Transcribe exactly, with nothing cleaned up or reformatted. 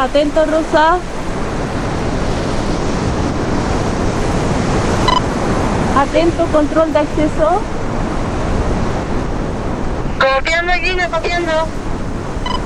Atento, Rosa. Atento, control de acceso. Copiando, Gina, copiando.